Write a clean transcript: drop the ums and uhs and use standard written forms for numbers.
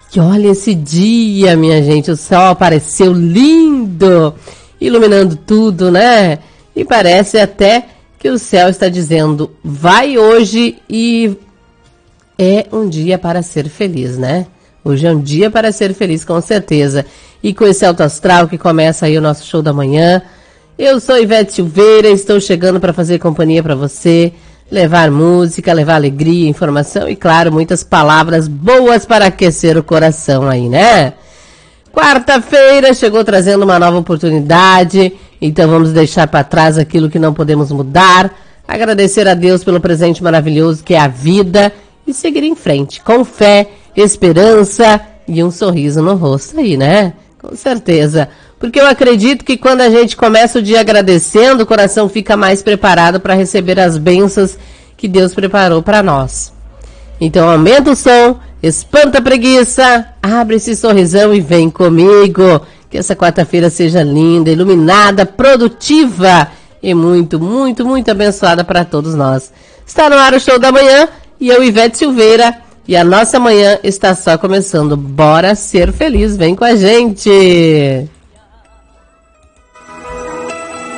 E olha esse dia, minha gente, o sol apareceu lindo, iluminando tudo, né? E parece até que o céu está dizendo, vai hoje e é um dia para ser feliz, né? Hoje é um dia para ser feliz, com certeza. E com esse alto astral que começa aí o nosso show da manhã. Eu sou Ivete Silveira, estou chegando para fazer companhia para você, levar música, levar alegria, informação e, claro, muitas palavras boas para aquecer o coração aí, né? Quarta-feira chegou trazendo uma nova oportunidade, então vamos deixar para trás aquilo que não podemos mudar, agradecer a Deus pelo presente maravilhoso que é a vida e seguir em frente, com fé, esperança e um sorriso no rosto aí, né? Com certeza. Porque eu acredito que quando a gente começa o dia agradecendo, o coração fica mais preparado para receber as bênçãos que Deus preparou para nós. Então aumenta o som, espanta a preguiça, abre esse sorrisão e vem comigo. Que essa quarta-feira seja linda, iluminada, produtiva e muito, muito, muito abençoada para todos nós. Está no ar o Show da Manhã e eu, Ivete Silveira, e a nossa manhã está só começando. Bora ser feliz, vem com a gente!